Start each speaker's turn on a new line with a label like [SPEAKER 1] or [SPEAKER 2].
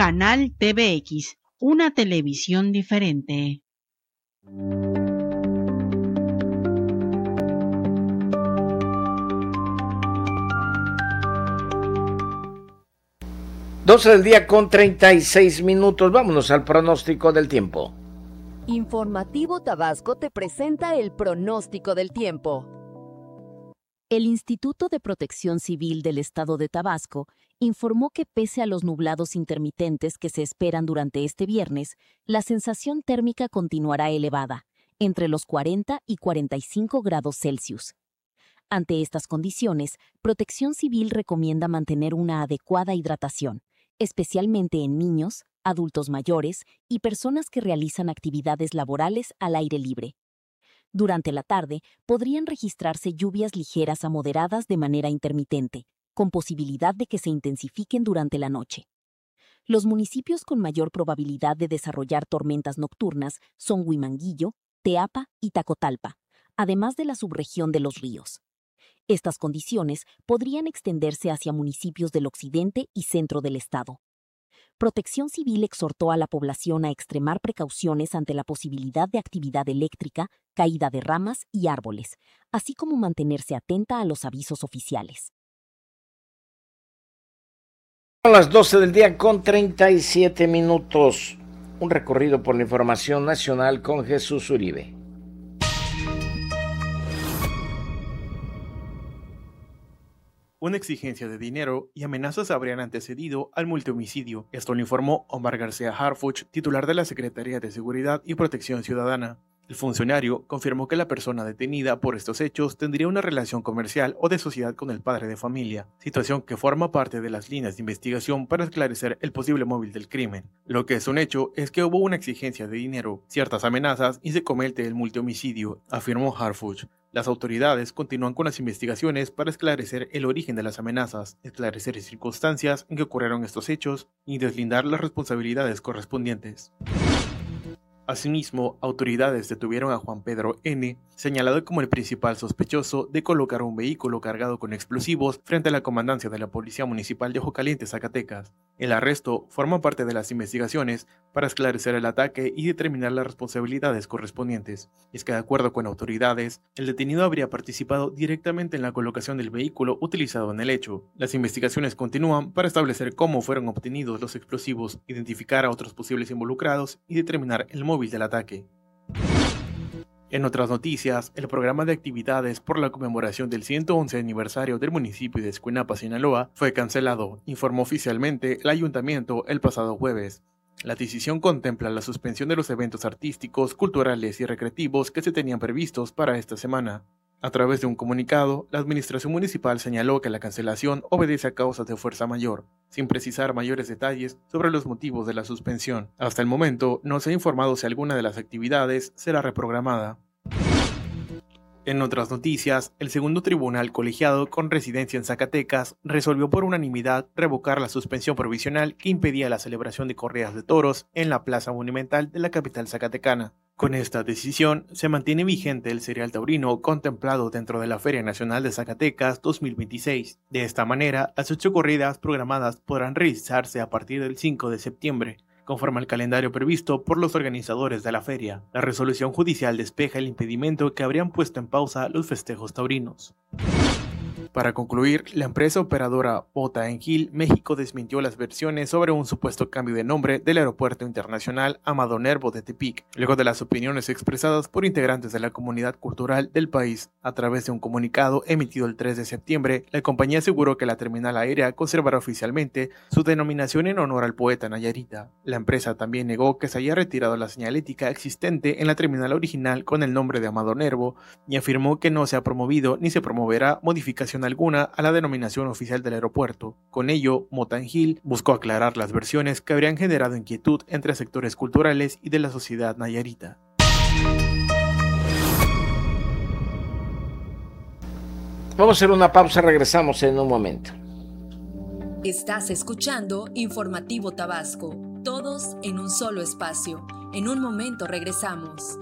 [SPEAKER 1] Canal TVX, una televisión diferente.
[SPEAKER 2] 12 del día con 36 minutos. Vámonos al pronóstico del tiempo.
[SPEAKER 3] Informativo Tabasco te presenta el pronóstico del tiempo. El Instituto de Protección Civil del Estado de Tabasco informó que pese a los nublados intermitentes que se esperan durante este viernes, la sensación térmica continuará elevada, entre los 40 y 45 grados Celsius. Ante estas condiciones, Protección Civil recomienda mantener una adecuada hidratación, especialmente en niños, adultos mayores y personas que realizan actividades laborales al aire libre. Durante la tarde, podrían registrarse lluvias ligeras a moderadas de manera intermitente, con posibilidad de que se intensifiquen durante la noche. Los municipios con mayor probabilidad de desarrollar tormentas nocturnas son Huimanguillo, Teapa y Tacotalpa, además de la subregión de Los Ríos. Estas condiciones podrían extenderse hacia municipios del occidente y centro del estado. Protección Civil exhortó a la población a extremar precauciones ante la posibilidad de actividad eléctrica, caída de ramas y árboles, así como mantenerse atenta a los avisos oficiales.
[SPEAKER 2] Son las 12 del día con 37 minutos. Un recorrido por la información nacional con Jesús Uribe.
[SPEAKER 4] Una exigencia de dinero y amenazas habrían antecedido al multihomicidio. Esto lo informó Omar García Harfuch, titular de la Secretaría de Seguridad y Protección Ciudadana. El funcionario confirmó que la persona detenida por estos hechos tendría una relación comercial o de sociedad con el padre de familia, situación que forma parte de las líneas de investigación para esclarecer el posible móvil del crimen. Lo que es un hecho es que hubo una exigencia de dinero, ciertas amenazas y se comete el multihomicidio, afirmó Harfuch. Las autoridades continúan con las investigaciones para esclarecer el origen de las amenazas, esclarecer circunstancias en que ocurrieron estos hechos y deslindar las responsabilidades correspondientes. Asimismo, autoridades detuvieron a Juan Pedro N., señalado como el principal sospechoso de colocar un vehículo cargado con explosivos frente a la comandancia de la Policía Municipal de Ojo Caliente, Zacatecas. El arresto forma parte de las investigaciones para esclarecer el ataque y determinar las responsabilidades correspondientes. Es que, de acuerdo con autoridades, el detenido habría participado directamente en la colocación del vehículo utilizado en el hecho. Las investigaciones continúan para establecer cómo fueron obtenidos los explosivos, identificar a otros posibles involucrados y determinar el móvil del ataque. En otras noticias, el programa de actividades por la conmemoración del 111 aniversario del municipio de Escuinapa, Sinaloa, fue cancelado, informó oficialmente el ayuntamiento el pasado jueves. La decisión contempla la suspensión de los eventos artísticos, culturales y recreativos que se tenían previstos para esta semana. A través de un comunicado, la administración municipal señaló que la cancelación obedece a causas de fuerza mayor, sin precisar mayores detalles sobre los motivos de la suspensión. Hasta el momento, no se ha informado si alguna de las actividades será reprogramada. En otras noticias, el segundo tribunal colegiado con residencia en Zacatecas resolvió por unanimidad revocar la suspensión provisional que impedía la celebración de corridas de toros en la plaza monumental de la capital zacatecana. Con esta decisión, se mantiene vigente el serial taurino contemplado dentro de la Feria Nacional de Zacatecas 2026. De esta manera, las 8 corridas programadas podrán realizarse a partir del 5 de septiembre, conforme al calendario previsto por los organizadores de la feria. La resolución judicial despeja el impedimento que habrían puesto en pausa los festejos taurinos. Para concluir, la empresa operadora Bota en Gil, México, desmintió las versiones sobre un supuesto cambio de nombre del Aeropuerto Internacional Amado Nervo de Tepic, luego de las opiniones expresadas por integrantes de la comunidad cultural del país. A través de un comunicado emitido el 3 de septiembre, la compañía aseguró que la terminal aérea conservará oficialmente su denominación en honor al poeta Nayarita. La empresa también negó que se haya retirado la señalética existente en la terminal original con el nombre de Amado Nervo y afirmó que no se ha promovido ni se promoverá modificación alguna a la denominación oficial del aeropuerto. Con ello, Motangil buscó aclarar las versiones que habrían generado inquietud entre sectores culturales y de la sociedad nayarita.
[SPEAKER 2] Vamos a hacer una pausa, regresamos en un momento.
[SPEAKER 5] Estás escuchando Informativo Tabasco, todos en un solo espacio. En un momento regresamos.